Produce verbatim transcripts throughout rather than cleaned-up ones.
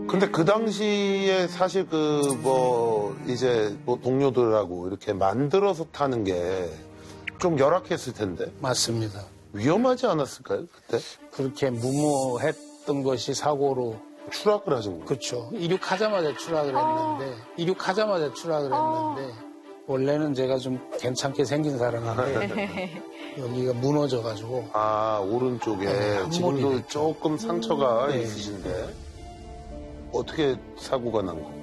근데 그 당시에 사실 그 뭐 이제 뭐 동료들하고 이렇게 만들어서 타는 게 좀 열악했을 텐데. 맞습니다. 위험하지 않았을까요, 그때? 그렇게 무모했던 것이 사고로 추락을 하신 거예요? 그렇죠. 이륙하자마자 추락을 했는데 이륙하자마자 추락을 했는데 원래는 제가 좀 괜찮게 생긴 사람인데 여기가 무너져가지고 아, 오른쪽에 네, 지금도 됐죠. 조금 상처가 네. 있으신데 어떻게 사고가 난 거예요?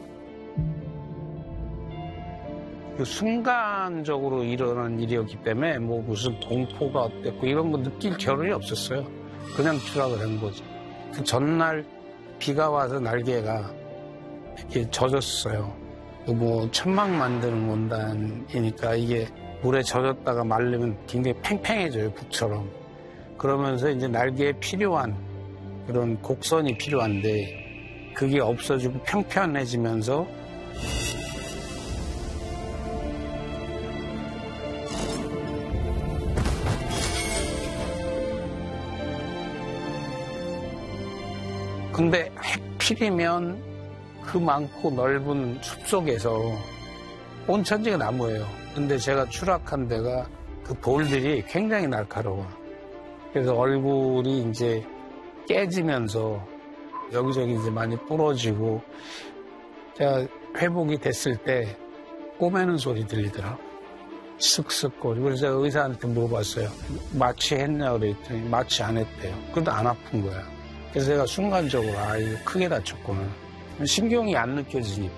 그 순간적으로 일어난 일이었기 때문에 뭐 무슨 동포가 어땠고 이런 거 느낄 겨를이 없었어요. 그냥 추락을 한 거지. 그 전날 비가 와서 날개가 이게 젖었어요. 뭐 천막 만드는 원단이니까 이게 물에 젖었다가 말리면 굉장히 팽팽해져요, 북처럼. 그러면서 이제 날개에 필요한 그런 곡선이 필요한데 그게 없어지고 평평해지면서 근데 해필이면 그 많고 넓은 숲속에서 온 천지가 나무예요. 근데 제가 추락한 데가 그 볼들이 굉장히 날카로워. 그래서 얼굴이 이제 깨지면서 여기저기 이제 많이 부러지고 제가 회복이 됐을 때 꼬매는 소리 들리더라고. 슥슥거리고. 그래서 제가 의사한테 물어봤어요. 마취했냐 그랬더니 마취 안 했대요. 근데 안 아픈 거야. 그래서 제가 순간적으로 아 이거 크게 다쳤구나. 신경이 안 느껴지니까.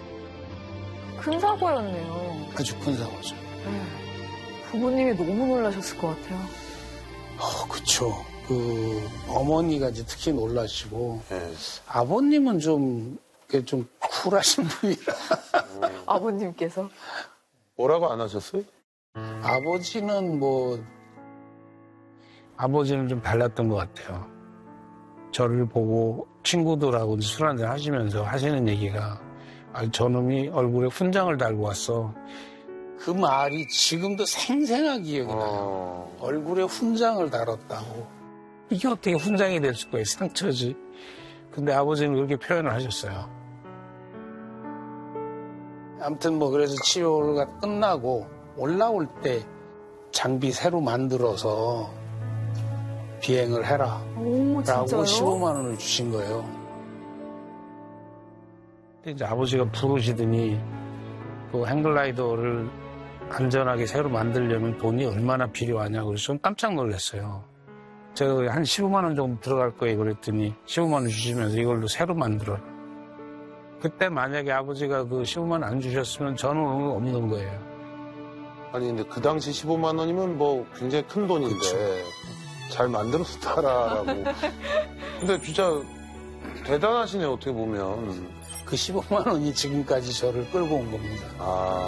큰 사고였네요. 아주 큰 사고죠. 네. 부모님이 너무 놀라셨을 것 같아요. 어, 그쵸. 그 어머니가 이제 특히 놀라시고 네. 아버님은 좀, 좀 쿨하신 분이라. 아버님께서? 뭐라고 안 하셨어요? 아버지는 뭐 아버지는 좀 달랐던 것 같아요. 저를 보고 친구들하고 술 한잔 하시면서 하시는 얘기가 아, 저놈이 얼굴에 훈장을 달고 왔어. 그 말이 지금도 생생하게 기억이 나요. 어... 얼굴에 훈장을 달았다고. 이게 어떻게 훈장이 될 수가 있어? 상처지. 근데 아버지는 그렇게 표현을 하셨어요. 아무튼 뭐 그래서 치료가 끝나고 올라올 때 장비 새로 만들어서 비행을 해라. 오, 라고 진짜요? 십오만 원을 주신 거예요. 근데 이제 아버지가 부르시더니 그 행글라이더를 안전하게 새로 만들려면 돈이 얼마나 필요하냐고 그래서 좀 깜짝 놀랐어요. 제가 한 십오만 원 정도 들어갈 거예요. 그랬더니 십오만 원 주시면서 이걸로 새로 만들어라. 그때 만약에 아버지가 그 십오만 원 안 주셨으면 저는 오늘 없는 거예요. 아니 근데 그 당시 십오만 원이면 뭐 굉장히 큰 돈인데 그쵸. 잘 만들어서 타라라고. 근데 진짜 대단하시네 어떻게 보면. 그 십오만 원이 지금까지 저를 끌고 온 겁니다. 아.